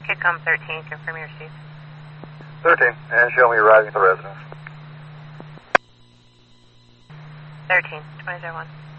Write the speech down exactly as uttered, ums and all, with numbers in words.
Kickom thirteen, confirm your receipt. thirteen, and show me arriving at the residence. thirteen, twenty oh one.